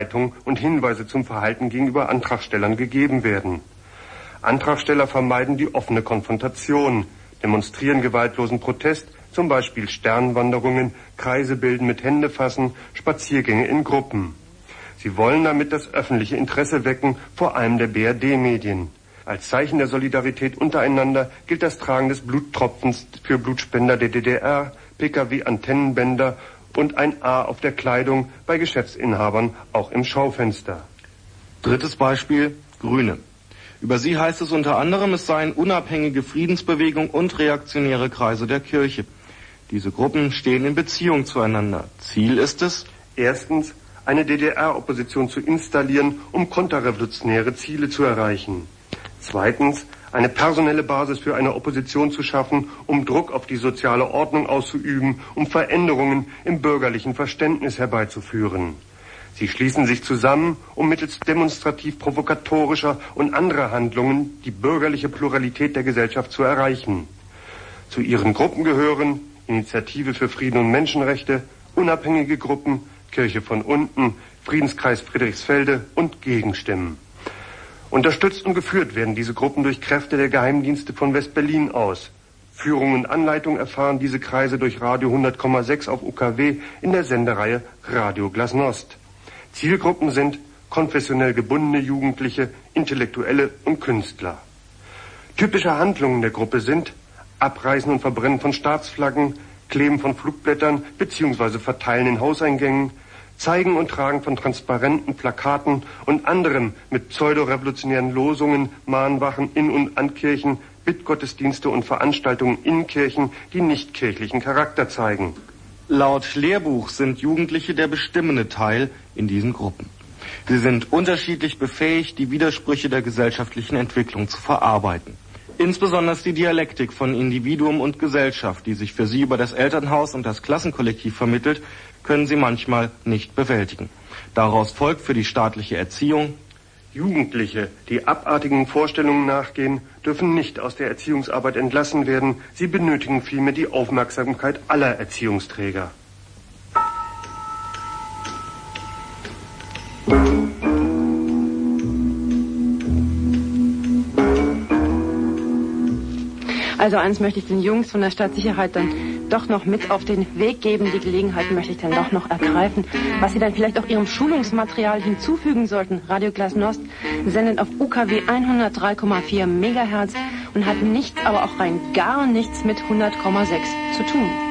Anleitungen und Hinweise zum Verhalten gegenüber Antragstellern gegeben werden. Antragsteller vermeiden die offene Konfrontation, demonstrieren gewaltlosen Protest, zum Beispiel Sternwanderungen, Kreise bilden mit Händefassen, Spaziergänge in Gruppen. Sie wollen damit das öffentliche Interesse wecken, vor allem der BRD-Medien. Als Zeichen der Solidarität untereinander gilt das Tragen des Bluttropfens für Blutspender der DDR, Pkw-Antennenbänder und ein A auf der Kleidung, bei Geschäftsinhabern auch im Schaufenster. Drittes Beispiel, Grüne. Über sie heißt es unter anderem, es seien unabhängige Friedensbewegung und reaktionäre Kreise der Kirche. Diese Gruppen stehen in Beziehung zueinander. Ziel ist es, erstens, eine DDR-Opposition zu installieren, um konterrevolutionäre Ziele zu erreichen. Zweitens, eine personelle Basis für eine Opposition zu schaffen, um Druck auf die soziale Ordnung auszuüben, um Veränderungen im bürgerlichen Verständnis herbeizuführen. Sie schließen sich zusammen, um mittels demonstrativ-provokatorischer und anderer Handlungen die bürgerliche Pluralität der Gesellschaft zu erreichen. Zu ihren Gruppen gehören Initiative für Frieden und Menschenrechte, unabhängige Gruppen, Kirche von unten, Friedenskreis Friedrichsfelde und Gegenstimmen. Unterstützt und geführt werden diese Gruppen durch Kräfte der Geheimdienste von West-Berlin aus. Führung und Anleitung erfahren diese Kreise durch Radio 100,6 auf UKW in der Sendereihe Radio Glasnost. Zielgruppen sind konfessionell gebundene Jugendliche, Intellektuelle und Künstler. Typische Handlungen der Gruppe sind Abreißen und Verbrennen von Staatsflaggen, Kleben von Flugblättern bzw. Verteilen in Hauseingängen, Zeigen und Tragen von Transparenten, Plakaten und anderem mit pseudorevolutionären Losungen, Mahnwachen in und an Kirchen, Bittgottesdienste und Veranstaltungen in Kirchen, die nicht kirchlichen Charakter zeigen. Laut Lehrbuch sind Jugendliche der bestimmende Teil in diesen Gruppen. Sie sind unterschiedlich befähigt, die Widersprüche der gesellschaftlichen Entwicklung zu verarbeiten. Insbesondere die Dialektik von Individuum und Gesellschaft, die sich für sie über das Elternhaus und das Klassenkollektiv vermittelt, können sie manchmal nicht bewältigen. Daraus folgt für die staatliche Erziehung: Jugendliche, die abartigen Vorstellungen nachgehen, dürfen nicht aus der Erziehungsarbeit entlassen werden. Sie benötigen vielmehr die Aufmerksamkeit aller Erziehungsträger. Also eins möchte ich den Jungs von der Stadtsicherheit dann doch noch mit auf den Weg geben. Die Gelegenheit möchte ich dann doch noch ergreifen, was sie dann vielleicht auch ihrem Schulungsmaterial hinzufügen sollten. Radio Glasnost sendet auf UKW 103,4 Megahertz und hat nichts, aber auch rein gar nichts mit 100,6 zu tun.